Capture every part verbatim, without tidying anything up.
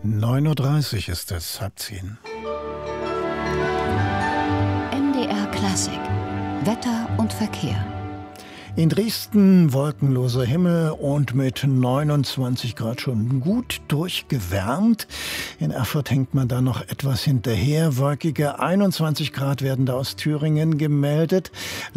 neun Uhr dreißig ist es, halb zehn. M D R Klassik. Wetter und Verkehr. In Dresden wolkenloser Himmel und mit neunundzwanzig Grad schon gut durchgewärmt. In Erfurt hängt man da noch etwas hinterher. Wolkige einundzwanzig Grad werden da aus Thüringen gemeldet.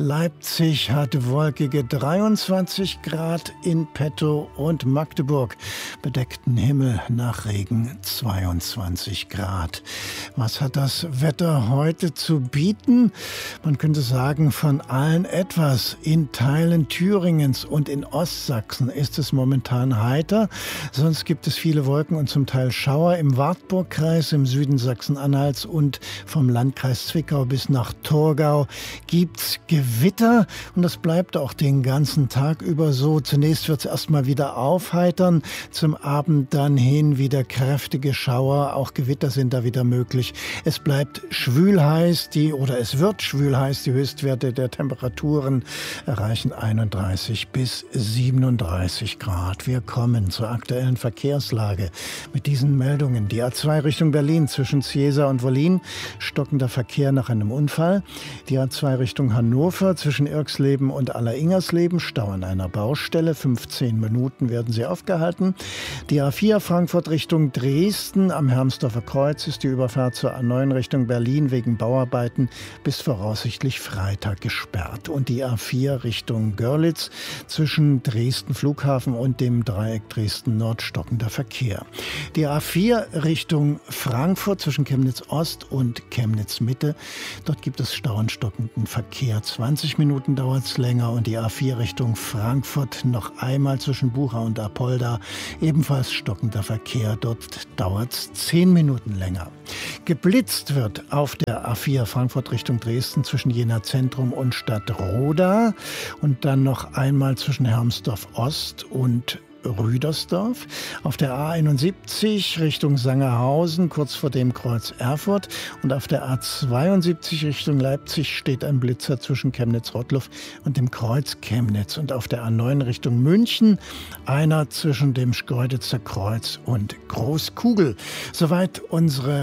Leipzig hat wolkige dreiundzwanzig Grad in petto und Magdeburg bedeckten Himmel nach Regen zweiundzwanzig Grad. Was hat das Wetter heute zu bieten? Man könnte sagen, von allen etwas. In Teilen Thüringens und in Ostsachsen ist es momentan heiter. Sonst gibt es viele Wolken und zum Teil Schauer im Wartburgkreis, im Süden Sachsen-Anhalts und vom Landkreis Zwickau bis nach Torgau gibt's Gewitter und das bleibt auch den ganzen Tag über so. Zunächst wird es erstmal wieder aufheitern, zum Abend dann hin wieder kräftige Schauer, auch Gewitter sind da wieder möglich. Es bleibt schwül-heiß, die oder es wird schwül-heiß, die Höchstwerte der Temperaturen erreichen einunddreißig bis siebenunddreißig Grad. Wir kommen zur aktuellen Verkehrslage mit diesen Meldungen. Die A zwei Richtung Berlin zwischen Ziesa und Wollin, stockender Verkehr nach einem Unfall. Die A zwei Richtung Hannover zwischen Irxleben und Aller-Ingersleben, Stau an einer Baustelle. fünfzehn Minuten werden sie aufgehalten. Die A vier Frankfurt Richtung Dresden am Hermsdorfer Kreuz ist die Überfahrt zur A neun Richtung Berlin wegen Bauarbeiten bis voraussichtlich Freitag gesperrt. Und die A vier Richtung Görlitz zwischen Dresden Flughafen und dem Dreieck Dresden-Nord stockender Verkehr. Die A vier Richtung Frankfurt zwischen Chemnitz Ost und Chemnitz Mitte. Dort gibt es Stau und stockenden Verkehr. zwanzig Minuten dauert es länger. Und die A vier Richtung Frankfurt noch einmal zwischen Bucha und Apolda. Ebenfalls stockender Verkehr. Dort dauert es zehn Minuten länger. Geblitzt wird auf der A vier Frankfurt Richtung Dresden zwischen Jena Zentrum und Stadtroda. Und dann noch einmal zwischen Hermsdorf Ost und Rüdersdorf. Auf der A einundsiebzig Richtung Sangerhausen, kurz vor dem Kreuz Erfurt. Und auf der A zweiundsiebzig Richtung Leipzig steht ein Blitzer zwischen Chemnitz-Rottluff und dem Kreuz Chemnitz. Und auf der A neun Richtung München einer zwischen dem Schkeuditzer Kreuz und Großkugel. Soweit unsere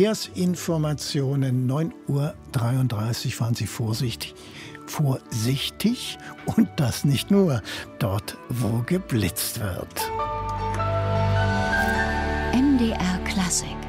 Verkehrsinformationen. neun Uhr dreiunddreißig, fahren Sie vorsichtig. Vorsichtig und das nicht nur dort, wo geblitzt wird. M D R Klassik.